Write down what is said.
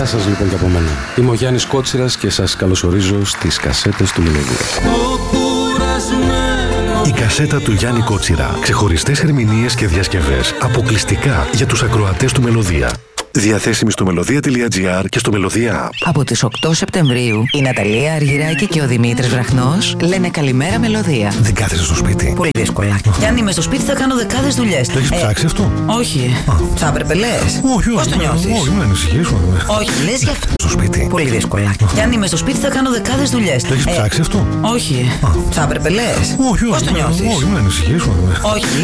Γεια σας λοιπόν και από μένα. Είμαι ο Γιάννης Κότσιρας και σας καλωσορίζω στις κασέτες του Μελωδία. Η κασέτα του Γιάννη Κότσιρα. Ξεχωριστές ερμηνείες και διασκευές αποκλειστικά για τους ακροατές του Μελωδία. Διαθέσιμη στο melodea.gr και στο Μελωδία App. Από τις 8 Σεπτεμβρίου η Ναταλία Αργυράκη και ο Δημήτρης Βραχνός λένε καλημέρα Μελωδία. Δεν κάθεσαι στο σπίτι. Πολύ δύσκολα. Κι αν είμαι στο σπίτι θα κάνω δεκάδες δουλειές. Το έχεις ψάξει αυτό? Όχι. Θα έπρεπε λες. Όχι, Πώς το νιώθεις? Όχι, μην ανησυχείς. Όχι, λες γι' αυτό. Στο σπίτι. Πολύ δύσκολα. Κι αν είμαι στο σπίτι θα κάνω δεκάδες δουλειές. Το έχεις ψάξει αυτό? Όχι. Θα έπρεπε λες. Όχι, Πώς το νιώθεις? Όχι, μην ανησυχείς. Όχι.